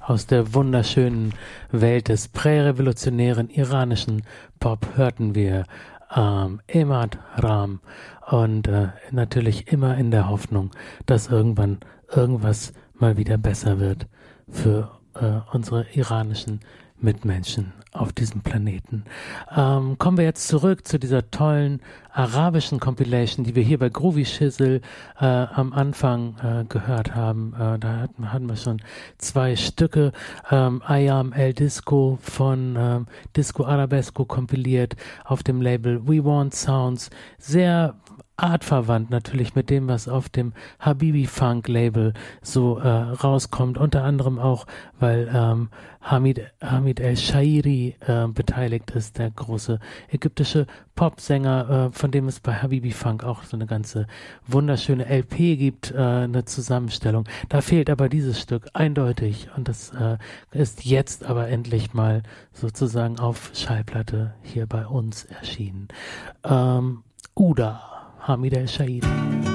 aus der wunderschönen Welt des prärevolutionären iranischen Pop hörten wir Emad Ram und natürlich immer in der Hoffnung, dass irgendwann irgendwas mal wieder besser wird für unsere iranischen Mitmenschen auf diesem Planeten. Kommen wir jetzt zurück zu dieser tollen arabischen Compilation, die wir hier bei Groovy Shizzle am Anfang gehört haben. Da hatten wir schon 2 Stücke. I Am El Disco von Disco Arabesco kompiliert auf dem Label We Want Sounds. Sehr artverwandt natürlich mit dem, was auf dem Habibi Funk Label so rauskommt. Unter anderem auch, weil Hamid El-Shairi beteiligt ist, der große ägyptische Popsänger, von dem es bei Habibi Funk auch so eine ganze wunderschöne LP gibt, eine Zusammenstellung. Da fehlt aber dieses Stück eindeutig und das ist jetzt aber endlich mal sozusagen auf Schallplatte hier bei uns erschienen. Uda, Hamid El-Shairi.